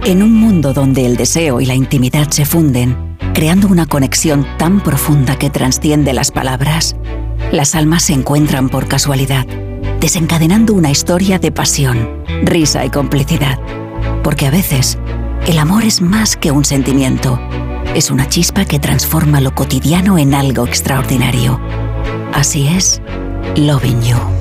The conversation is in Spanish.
En un mundo donde el deseo y la intimidad se funden, creando una conexión tan profunda que trasciende las palabras, las almas se encuentran por casualidad, desencadenando una historia de pasión, risa y complicidad. Porque a veces, el amor es más que un sentimiento, es una chispa que transforma lo cotidiano en algo extraordinario. Así es, Loving You.